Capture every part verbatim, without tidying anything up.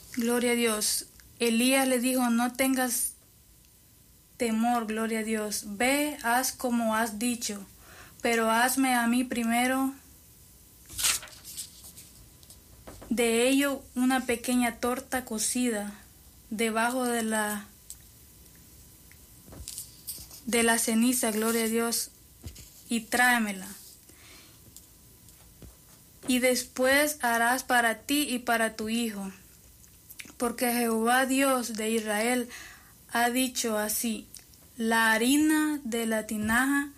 Gloria a Dios. Elías le dijo, no tengas temor, gloria a Dios. Ve, haz como has dicho, pero hazme a mí primero de ello una pequeña torta cocida debajo de la de la ceniza, gloria a Dios, y tráemela. Y después harás para ti y para tu hijo, porque Jehová Dios de Israel ha dicho así: la harina de la tinaja,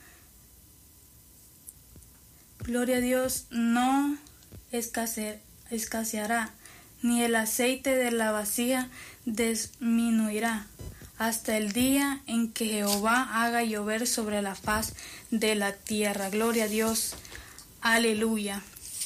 gloria a Dios, no escase, escaseará, ni el aceite de la vasija disminuirá, hasta el día en que Jehová haga llover sobre la faz de la tierra. Gloria a Dios, aleluya.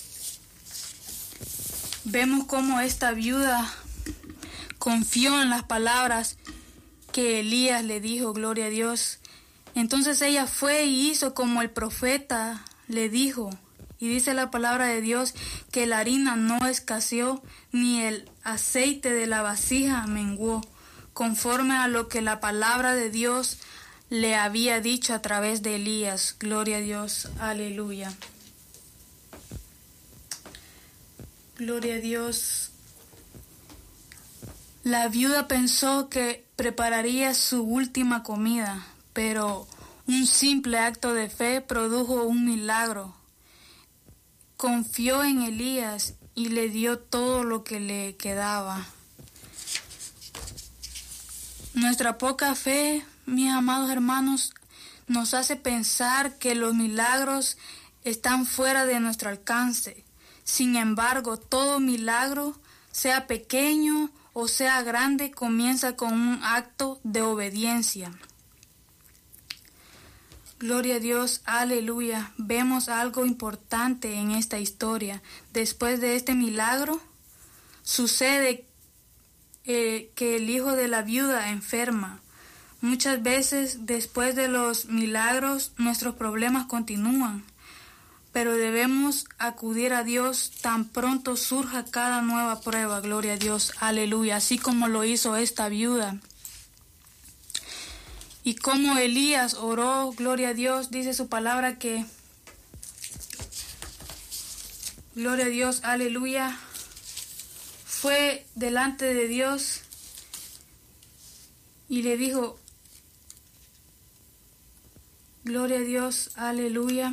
Vemos cómo esta viuda confió en las palabras que Elías le dijo, gloria a Dios. Entonces ella fue y hizo como el profeta le dijo. Y dice la palabra de Dios que la harina no escaseó, ni el aceite de la vasija menguó, conforme a lo que la palabra de Dios le había dicho a través de Elías. Gloria a Dios, aleluya. Gloria a Dios. La viuda pensó que prepararía su última comida, pero un simple acto de fe produjo un milagro. Confió en Elías y le dio todo lo que le quedaba. Nuestra poca fe, mis amados hermanos, nos hace pensar que los milagros están fuera de nuestro alcance. Sin embargo, todo milagro, sea pequeño o sea grande, comienza con un acto de obediencia. Gloria a Dios, aleluya. Vemos algo importante en esta historia. Después de este milagro, sucede eh, que el hijo de la viuda enferma. Muchas veces, después de los milagros, nuestros problemas continúan. Pero debemos acudir a Dios tan pronto surja cada nueva prueba, gloria a Dios, aleluya, así como lo hizo esta viuda. Y como Elías oró, gloria a Dios, dice su palabra que, gloria a Dios, aleluya, fue delante de Dios y le dijo, gloria a Dios, aleluya,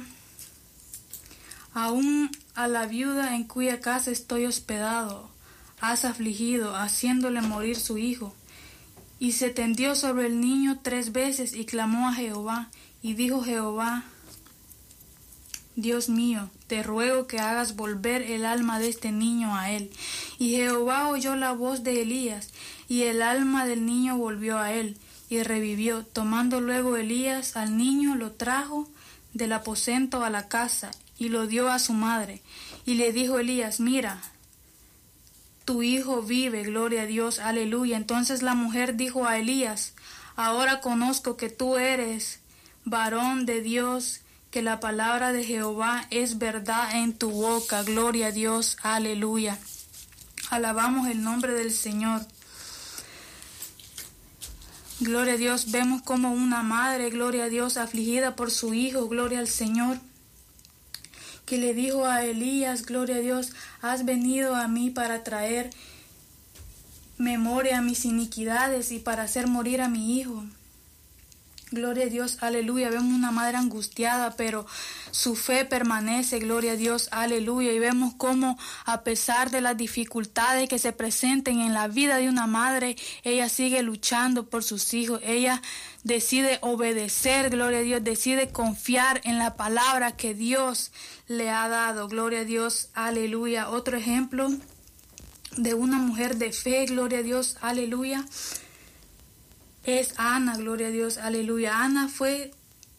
aún a la viuda en cuya casa estoy hospedado, has afligido, haciéndole morir su hijo. Y se tendió sobre el niño tres veces y clamó a Jehová. Y dijo Jehová, Dios mío, te ruego que hagas volver el alma de este niño a él. Y Jehová oyó la voz de Elías, y el alma del niño volvió a él, y revivió. Tomando luego Elías al niño, lo trajo del aposento a la casa, y lo dio a su madre. Y le dijo Elías, mira, tu hijo vive, gloria a Dios, aleluya. Entonces la mujer dijo a Elías, ahora conozco que tú eres varón de Dios, que la palabra de Jehová es verdad en tu boca, gloria a Dios, aleluya. Alabamos el nombre del Señor. Gloria a Dios, vemos como una madre, gloria a Dios, afligida por su hijo, gloria al Señor, que le dijo a Elías, gloria a Dios, has venido a mí para traer memoria a mis iniquidades y para hacer morir a mi hijo. Gloria a Dios, aleluya. Vemos una madre angustiada, pero su fe permanece, gloria a Dios, aleluya. Y vemos cómo a pesar de las dificultades que se presenten en la vida de una madre, ella sigue luchando por sus hijos. Ella decide obedecer, gloria a Dios, decide confiar en la palabra que Dios le ha dado, gloria a Dios, aleluya. Otro ejemplo de una mujer de fe, gloria a Dios, aleluya, es Ana, gloria a Dios, aleluya. Ana fue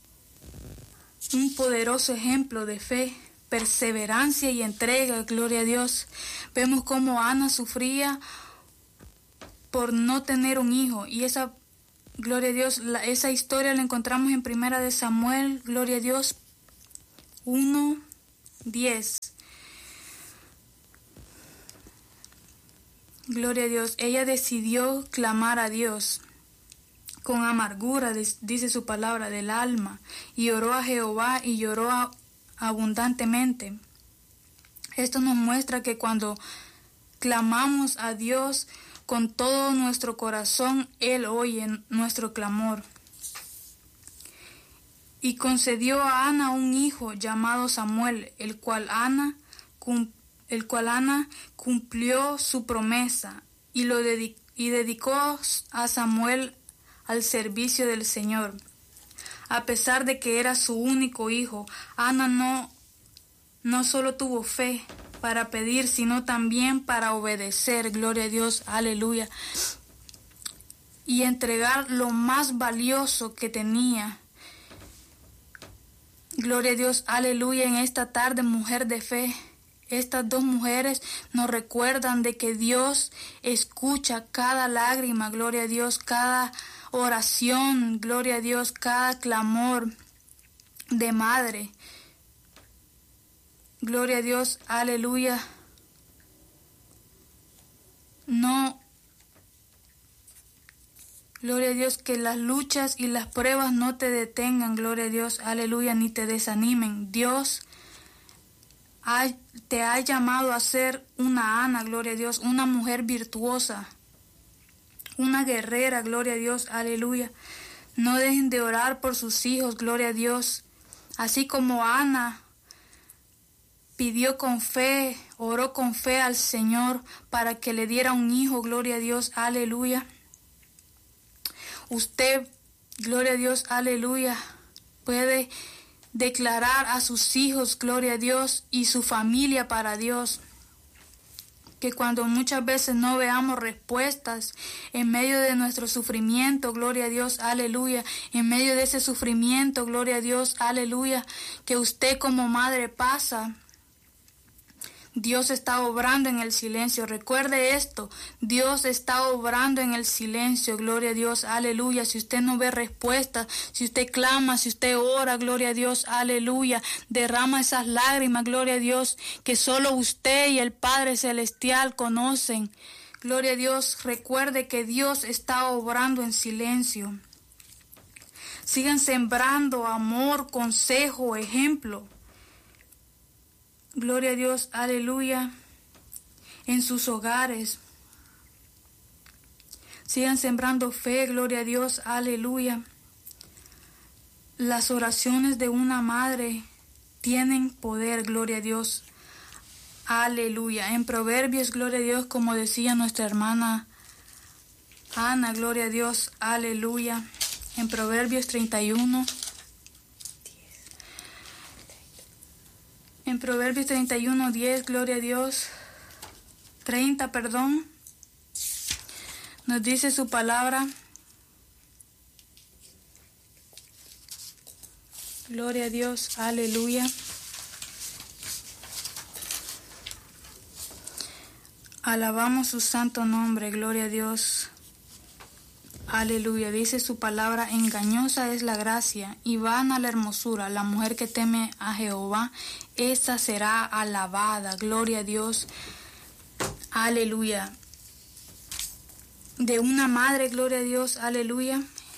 un poderoso ejemplo de fe, perseverancia y entrega, gloria a Dios. Vemos cómo Ana sufría por no tener un hijo, y esa, gloria a Dios, la, esa historia la encontramos en Primera de Samuel, gloria a Dios, uno, diez. Gloria a Dios. Ella decidió clamar a Dios con amargura, dice su palabra, del alma, y oró a Jehová y lloró abundantemente. Esto nos muestra que cuando clamamos a Dios con todo nuestro corazón, Él oye nuestro clamor. Y concedió a Ana un hijo llamado Samuel, el cual Ana, el cual Ana cumplió su promesa y lo dedicó, y dedicó a Samuel al servicio del Señor. A pesar de que era su único hijo, Ana no, no solo tuvo fe para pedir, sino también para obedecer, gloria a Dios, aleluya, y entregar lo más valioso que tenía. Gloria a Dios, aleluya. En esta tarde, mujer de fe, estas dos mujeres nos recuerdan de que Dios escucha cada lágrima, gloria a Dios, cada oración, gloria a Dios, cada clamor de madre. Gloria a Dios, aleluya. No, gloria a Dios, que las luchas y las pruebas no te detengan, gloria a Dios, aleluya, ni te desanimen. Dios ha, te ha llamado a ser una Ana, gloria a Dios, una mujer virtuosa, una guerrera, gloria a Dios, aleluya. No dejen de orar por sus hijos, gloria a Dios. Así como Ana pidió con fe, oró con fe al Señor para que le diera un hijo, gloria a Dios, aleluya. Usted, gloria a Dios, aleluya, puede declarar a sus hijos, gloria a Dios, y su familia para Dios. Que cuando muchas veces no veamos respuestas en medio de nuestro sufrimiento, gloria a Dios, aleluya, en medio de ese sufrimiento, gloria a Dios, aleluya, que usted como madre pasa, Dios está obrando en el silencio. Recuerde esto, Dios está obrando en el silencio, gloria a Dios, aleluya. Si usted no ve respuesta, si usted clama, si usted ora, gloria a Dios, aleluya, derrama esas lágrimas, gloria a Dios, que solo usted y el Padre Celestial conocen. Gloria a Dios, recuerde que Dios está obrando en silencio. Sigan sembrando amor, consejo, ejemplo. Gloria a Dios, aleluya, en sus hogares. Sigan sembrando fe, gloria a Dios, aleluya. Las oraciones de una madre tienen poder, gloria a Dios, aleluya. En Proverbios, gloria a Dios, como decía nuestra hermana Ana, gloria a Dios, aleluya. En Proverbios treinta y uno. En Proverbios treinta y uno, diez, gloria a Dios, treinta, perdón, nos dice su palabra, gloria a Dios, aleluya. Alabamos su santo nombre, gloria a Dios. Aleluya, dice su palabra, engañosa es la gracia y vana la hermosura. La mujer que teme a Jehová, esa será alabada. Gloria a Dios. Aleluya. De una madre, gloria a Dios, aleluya.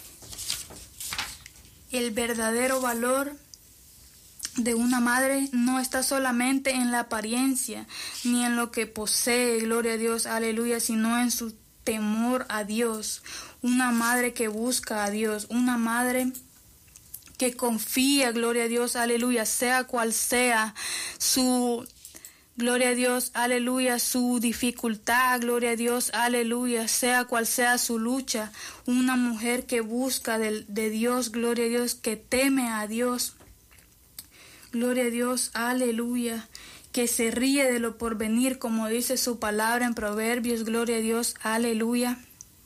El verdadero valor de una madre no está solamente en la apariencia, ni en lo que posee, gloria a Dios, aleluya, sino en su temor a Dios. Una madre que busca a Dios, una madre que confía, gloria a Dios, aleluya, sea cual sea su, gloria a Dios, aleluya, su dificultad, gloria a Dios, aleluya, sea cual sea su lucha. Una mujer que busca de, de Dios, gloria a Dios, que teme a Dios, gloria a Dios, aleluya, que se ríe de lo porvenir, como dice su palabra en Proverbios, gloria a Dios, aleluya.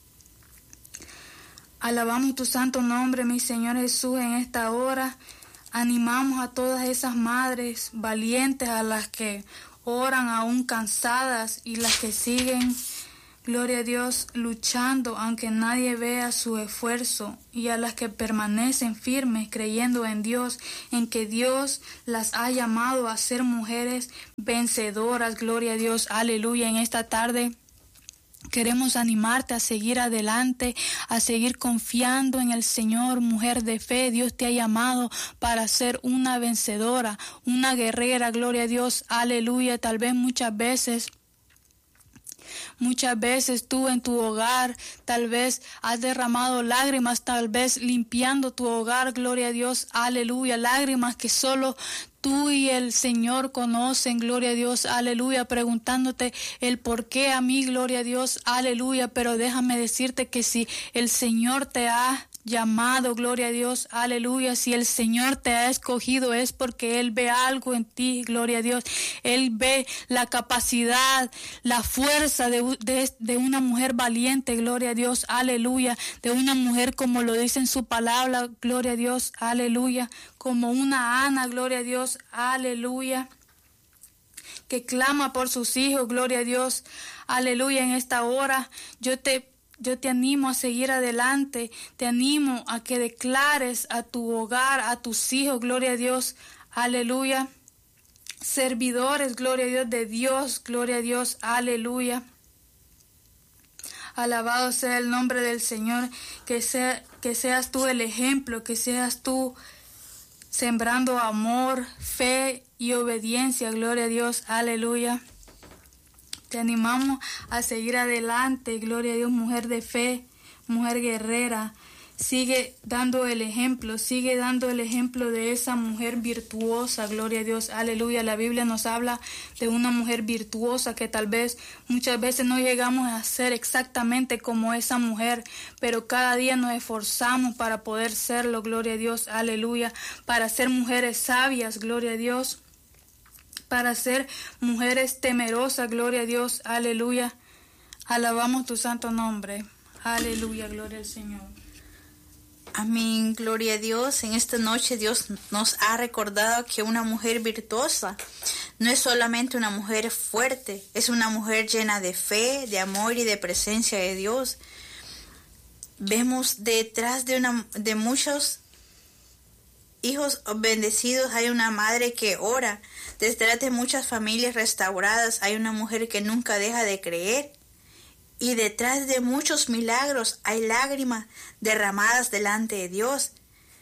Alabamos tu santo nombre, mi Señor Jesús, en esta hora. Animamos a todas esas madres valientes, a las que oran aún cansadas y las que siguen, gloria a Dios, luchando aunque nadie vea su esfuerzo, y a las que permanecen firmes creyendo en Dios, en que Dios las ha llamado a ser mujeres vencedoras, gloria a Dios, aleluya. En esta tarde Queremos animarte a seguir adelante, a seguir confiando en el Señor, mujer de fe. Dios te ha llamado para ser una vencedora, una guerrera, gloria a Dios, aleluya. Tal vez muchas veces, muchas veces tú en tu hogar, tal vez has derramado lágrimas, tal vez limpiando tu hogar, gloria a Dios, aleluya. Lágrimas que solo tú y el Señor conocen, gloria a Dios, aleluya, preguntándote el por qué a mí, gloria a Dios, aleluya, pero déjame decirte que si el Señor te ha llamado, gloria a Dios, aleluya, si el Señor te ha escogido es porque Él ve algo en ti, gloria a Dios. Él ve la capacidad, la fuerza de, de, de una mujer valiente, gloria a Dios, aleluya, de una mujer como lo dice en su palabra, gloria a Dios, aleluya, como una Ana, gloria a Dios, aleluya, que clama por sus hijos, gloria a Dios, aleluya. En esta hora yo te Yo te animo a seguir adelante, te animo a que declares a tu hogar, a tus hijos, gloria a Dios, aleluya. Servidores, gloria a Dios, de Dios, gloria a Dios, aleluya. Alabado sea el nombre del Señor, que, sea, que seas tú el ejemplo, que seas tú sembrando amor, fe y obediencia, gloria a Dios, aleluya. Te animamos a seguir adelante, gloria a Dios, mujer de fe, mujer guerrera. Sigue dando el ejemplo, sigue dando el ejemplo de esa mujer virtuosa, gloria a Dios, aleluya. La Biblia nos habla de una mujer virtuosa que tal vez muchas veces no llegamos a ser exactamente como esa mujer, pero cada día nos esforzamos para poder serlo, gloria a Dios, aleluya, para ser mujeres sabias, gloria a Dios, para ser mujeres temerosas, gloria a Dios, aleluya. Alabamos tu santo nombre, aleluya, gloria al Señor. Amén, gloria a Dios. En esta noche Dios nos ha recordado que una mujer virtuosa no es solamente una mujer fuerte, es una mujer llena de fe, de amor y de presencia de Dios. Vemos detrás de, una, de muchos hijos bendecidos hay una madre que ora. Detrás de muchas familias restauradas hay una mujer que nunca deja de creer. Y detrás de muchos milagros hay lágrimas derramadas delante de Dios.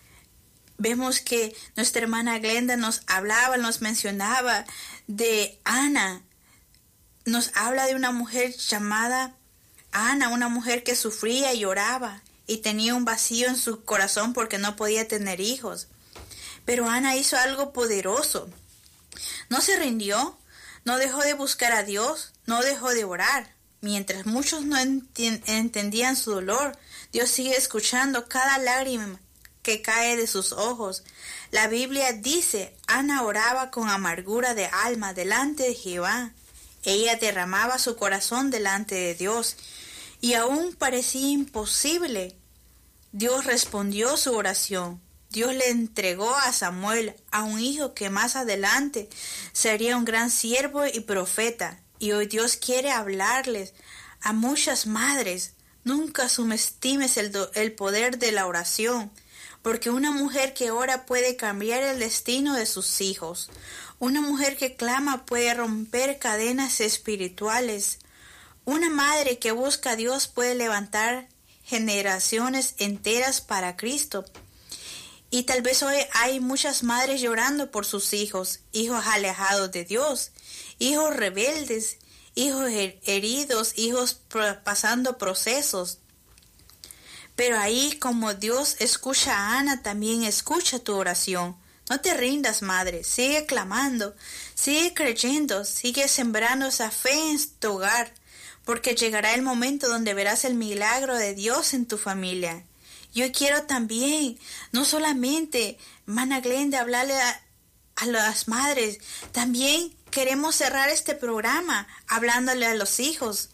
Vemos que nuestra hermana Glenda nos hablaba, nos mencionaba de Ana. Nos habla de una mujer llamada Ana, una mujer que sufría y lloraba y tenía un vacío en su corazón porque no podía tener hijos. Pero Ana hizo algo poderoso. No se rindió, no dejó de buscar a Dios, no dejó de orar. Mientras muchos no enti- entendían su dolor, Dios sigue escuchando cada lágrima que cae de sus ojos. La Biblia dice, Ana oraba con amargura de alma delante de Jehová. Ella derramaba su corazón delante de Dios, y aún parecía imposible. Dios respondió su oración. Dios le entregó a Samuel, a un hijo que más adelante sería un gran siervo y profeta. Y hoy Dios quiere hablarles a muchas madres. Nunca subestimes el, do, el poder de la oración, porque una mujer que ora puede cambiar el destino de sus hijos. Una mujer que clama puede romper cadenas espirituales. Una madre que busca a Dios puede levantar generaciones enteras para Cristo. Y tal vez hoy hay muchas madres llorando por sus hijos, hijos alejados de Dios, hijos rebeldes, hijos heridos, hijos pasando procesos. Pero ahí, como Dios escucha a Ana, también escucha tu oración. No te rindas, madre, sigue clamando, sigue creyendo, sigue sembrando esa fe en tu hogar, porque llegará el momento donde verás el milagro de Dios en tu familia. Yo quiero también, no solamente, hermana Glenda, hablarle a, a las madres, también queremos cerrar este programa hablándole a los hijos.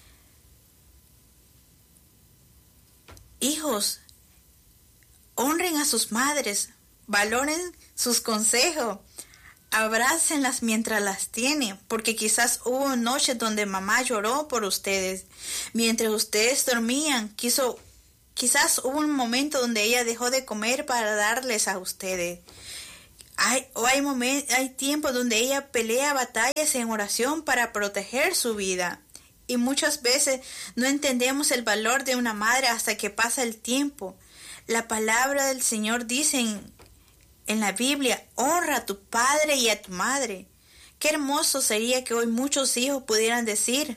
Hijos, honren a sus madres, valoren sus consejos, abrácenlas mientras las tienen, porque quizás hubo noches donde mamá lloró por ustedes, mientras ustedes dormían, quiso Quizás hubo un momento donde ella dejó de comer para darles a ustedes. Hay, o hay, momen- hay tiempos donde ella pelea batallas en oración para proteger su vida. Y muchas veces no entendemos el valor de una madre hasta que pasa el tiempo. La palabra del Señor dice en, en la Biblia, honra a tu padre y a tu madre. Qué hermoso sería que hoy muchos hijos pudieran decir,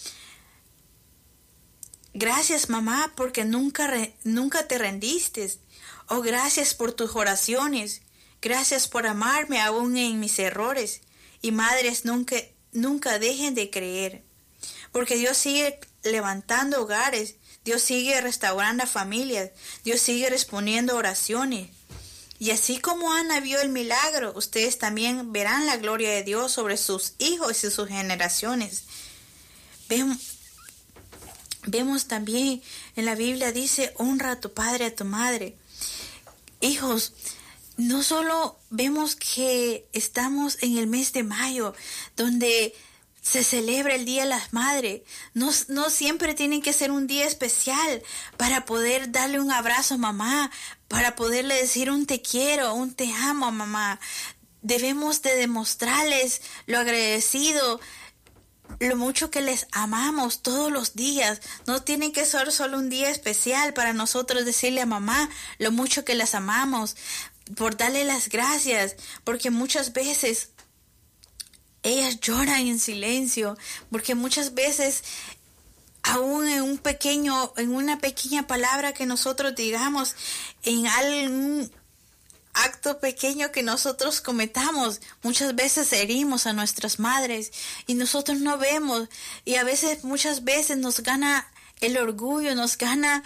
gracias mamá porque nunca, re, nunca te rendiste. O gracias por tus oraciones. Gracias por amarme aún en mis errores. Y madres nunca, nunca dejen de creer. Porque Dios sigue levantando hogares. Dios sigue restaurando familias. Dios sigue respondiendo oraciones. Y así como Ana vio el milagro, ustedes también verán la gloria de Dios sobre sus hijos y sus generaciones. Vemos, vemos también en la Biblia dice, honra a tu padre y a tu madre. Hijos, no solo vemos que estamos en el mes de mayo, donde se celebra el Día de las Madres. No, no siempre tiene que ser un día especial para poder darle un abrazo a mamá, para poderle decir un te quiero, un te amo a mamá. Debemos de demostrarles lo agradecido, lo mucho que les amamos todos los días. No tiene que ser solo un día especial para nosotros decirle a mamá lo mucho que las amamos, por darle las gracias, porque muchas veces ellas lloran en silencio, porque muchas veces aún en un pequeño, en una pequeña palabra que nosotros digamos, en algún acto pequeño que nosotros cometamos, muchas veces herimos a nuestras madres y nosotros no vemos, y a veces, muchas veces nos gana el orgullo, nos gana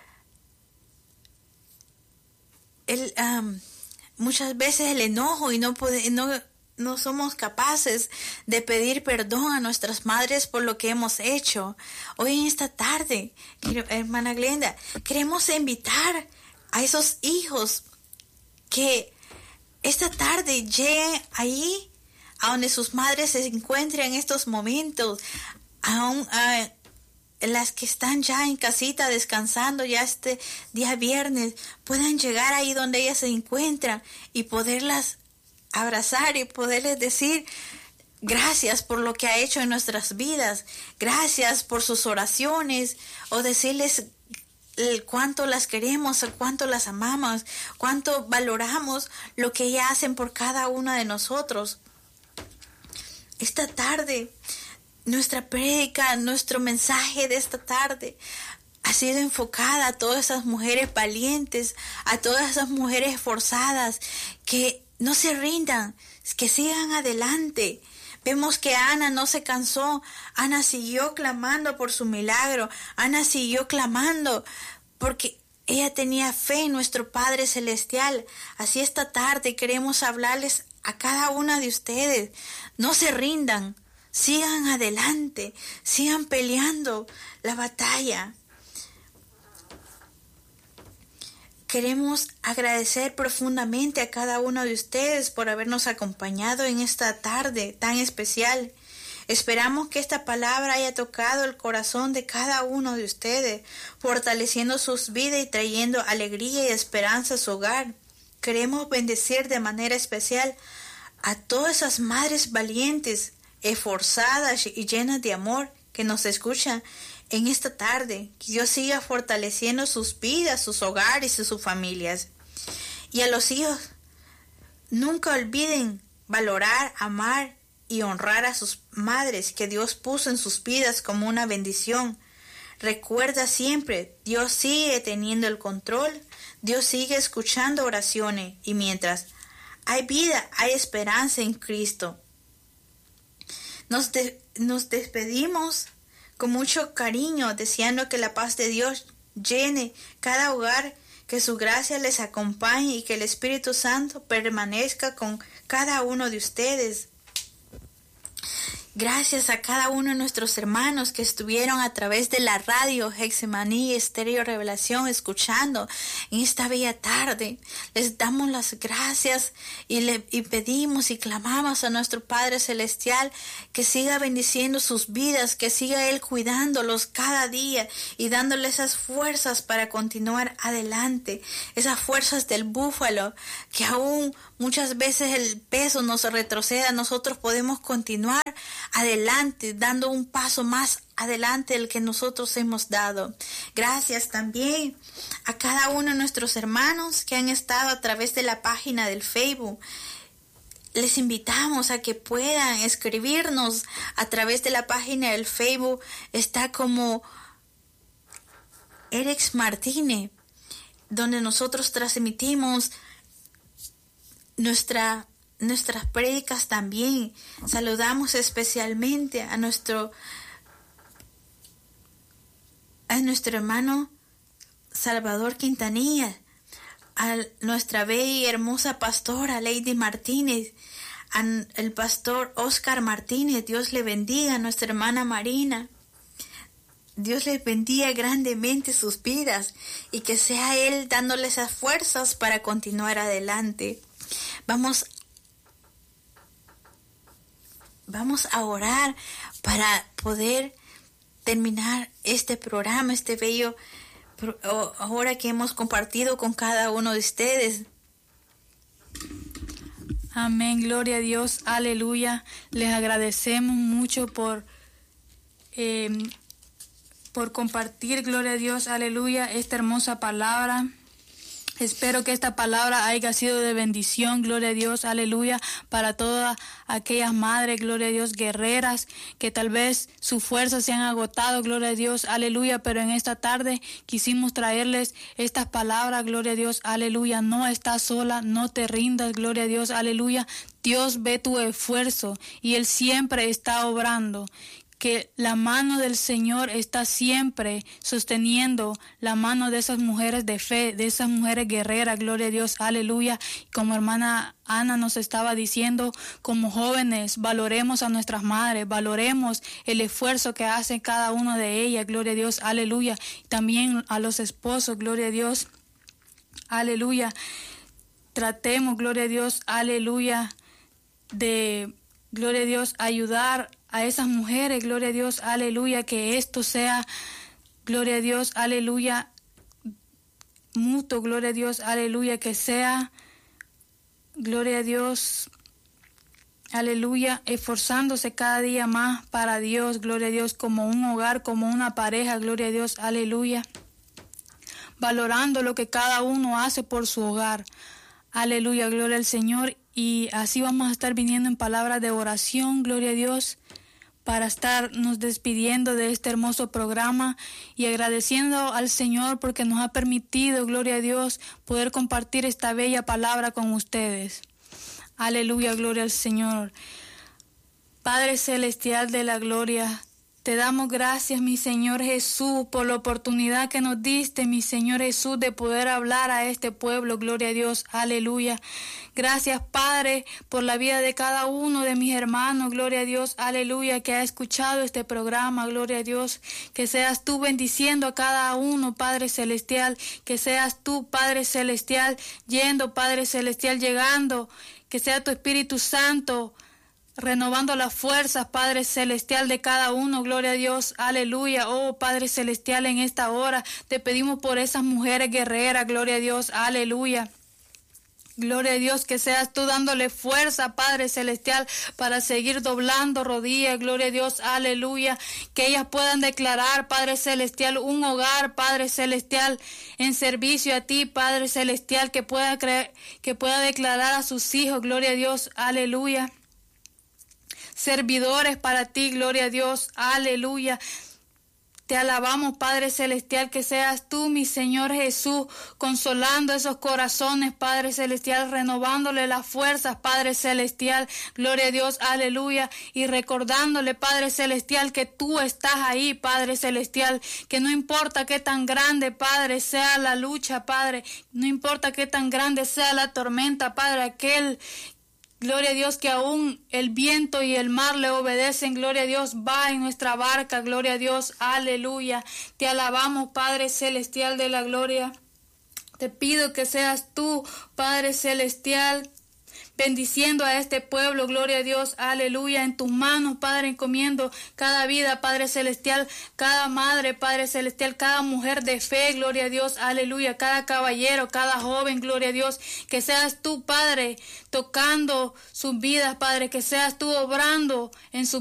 el, um, muchas veces el enojo y no podemos, no No somos capaces de pedir perdón a nuestras madres por lo que hemos hecho. Hoy en esta tarde, hermana Glenda, queremos invitar a esos hijos que esta tarde lleguen ahí a donde sus madres se encuentren en estos momentos, aún a las que están ya en casita descansando ya este día viernes, puedan llegar ahí donde ellas se encuentran y poderlas abrazar y poderles decir gracias por lo que ha hecho en nuestras vidas, gracias por sus oraciones, o decirles el cuánto las queremos, el cuánto las amamos, cuánto valoramos lo que ellas hacen por cada una de nosotros. Esta tarde, nuestra prédica, nuestro mensaje de esta tarde ha sido enfocada a todas esas mujeres valientes, a todas esas mujeres esforzadas que no se rindan, que sigan adelante. Vemos que Ana no se cansó. Ana siguió clamando por su milagro. Ana siguió clamando porque ella tenía fe en nuestro Padre Celestial. Así esta tarde queremos hablarles a cada una de ustedes. No se rindan. Sigan adelante. Sigan peleando la batalla. Queremos agradecer profundamente a cada uno de ustedes por habernos acompañado en esta tarde tan especial. Esperamos que esta palabra haya tocado el corazón de cada uno de ustedes, fortaleciendo sus vidas y trayendo alegría y esperanza a su hogar. Queremos bendecir de manera especial a todas esas madres valientes, esforzadas y llenas de amor que nos escuchan en esta tarde. Que Dios siga fortaleciendo sus vidas, sus hogares y sus familias. Y a los hijos, nunca olviden valorar, amar y honrar a sus madres que Dios puso en sus vidas como una bendición. Recuerda siempre, Dios sigue teniendo el control, Dios sigue escuchando oraciones, y mientras hay vida, hay esperanza en Cristo. Nos, de, nos despedimos con mucho cariño, deseando que la paz de Dios llene cada hogar, que su gracia les acompañe y que el Espíritu Santo permanezca con cada uno de ustedes. Gracias a cada uno de nuestros hermanos que estuvieron a través de la radio Getsemaní Estéreo Revelación escuchando en esta bella tarde. Les damos las gracias y, le, y pedimos y clamamos a nuestro Padre Celestial que siga bendiciendo sus vidas, que siga Él cuidándolos cada día y dándoles esas fuerzas para continuar adelante, esas fuerzas del búfalo que aún muchas veces el peso nos retroceda, nosotros podemos continuar adelante, dando un paso más adelante del que nosotros hemos dado. Gracias también a cada uno de nuestros hermanos que han estado a través de la página del Facebook. Les invitamos a que puedan escribirnos a través de la página del Facebook. Está como Erex Martínez, donde nosotros transmitimos nuestra, nuestras prédicas también. Saludamos especialmente a nuestro, a nuestro hermano Salvador Quintanilla, a nuestra bella y hermosa pastora Lady Martínez, al pastor Oscar Martínez. Dios le bendiga. A nuestra hermana Marina, Dios les bendiga grandemente sus vidas y que sea Él dándoles esas fuerzas para continuar adelante. Vamos, vamos a orar para poder terminar este programa, este bello ahora que hemos compartido con cada uno de ustedes. Amén, gloria a Dios, aleluya. Les agradecemos mucho por, eh, por compartir, gloria a Dios, aleluya, esta hermosa palabra. Espero que esta palabra haya sido de bendición, gloria a Dios, aleluya, para todas aquellas madres, gloria a Dios, guerreras, que tal vez sus fuerzas se han agotado, gloria a Dios, aleluya, pero en esta tarde quisimos traerles estas palabras, gloria a Dios, aleluya. No estás sola, no te rindas, gloria a Dios, aleluya. Dios ve tu esfuerzo y Él siempre está obrando. Que la mano del Señor está siempre sosteniendo la mano de esas mujeres de fe, de esas mujeres guerreras, gloria a Dios, aleluya. Como hermana Ana nos estaba diciendo, como jóvenes, valoremos a nuestras madres, valoremos el esfuerzo que hace cada una de ellas, gloria a Dios, aleluya. También a los esposos, gloria a Dios, aleluya. Tratemos, gloria a Dios, aleluya, de, gloria a Dios, ayudar a esas mujeres, gloria a Dios, aleluya, que esto sea, gloria a Dios, aleluya, mutuo, gloria a Dios, aleluya, que sea, gloria a Dios, aleluya, esforzándose cada día más para Dios, gloria a Dios, como un hogar, como una pareja, gloria a Dios, aleluya, valorando lo que cada uno hace por su hogar, aleluya, gloria al Señor. Y así vamos a estar viniendo en palabras de oración, gloria a Dios, para estarnos despidiendo de este hermoso programa y agradeciendo al Señor porque nos ha permitido, gloria a Dios, poder compartir esta bella palabra con ustedes. Aleluya, gloria al Señor. Padre celestial de la gloria, te damos gracias, mi Señor Jesús, por la oportunidad que nos diste, mi Señor Jesús, de poder hablar a este pueblo, gloria a Dios, aleluya. Gracias, Padre, por la vida de cada uno de mis hermanos, gloria a Dios, aleluya, que ha escuchado este programa, gloria a Dios, que seas tú bendiciendo a cada uno, Padre celestial, que seas tú, Padre celestial, yendo, Padre celestial, llegando, que sea tu Espíritu Santo, renovando las fuerzas, Padre celestial, de cada uno, gloria a Dios, aleluya. Oh, Padre celestial, en esta hora te pedimos por esas mujeres guerreras, gloria a Dios, aleluya. Gloria a Dios, que seas tú dándole fuerza, Padre celestial, para seguir doblando rodillas, gloria a Dios, aleluya. Que ellas puedan declarar, Padre celestial, un hogar, Padre celestial, en servicio a ti, Padre celestial, que pueda creer, que pueda declarar a sus hijos, gloria a Dios, aleluya. Servidores para ti, gloria a Dios, aleluya. Te alabamos, Padre celestial, que seas tú, mi Señor Jesús, consolando esos corazones, Padre celestial, renovándole las fuerzas, Padre celestial, gloria a Dios, aleluya, y recordándole, Padre celestial, que tú estás ahí, Padre celestial, que no importa qué tan grande, Padre, sea la lucha, Padre, no importa qué tan grande sea la tormenta, Padre, aquel gloria a Dios, que aún el viento y el mar le obedecen, gloria a Dios, va en nuestra barca, gloria a Dios, aleluya. Te alabamos, Padre celestial de la gloria. Te pido que seas tú, Padre celestial, bendiciendo a este pueblo, gloria a Dios, aleluya. En tus manos, Padre, encomiendo cada vida, Padre celestial, cada madre, Padre celestial, cada mujer de fe, gloria a Dios, aleluya, cada caballero, cada joven, gloria a Dios, que seas tú, Padre, tocando sus vidas, Padre, que seas tú obrando en sus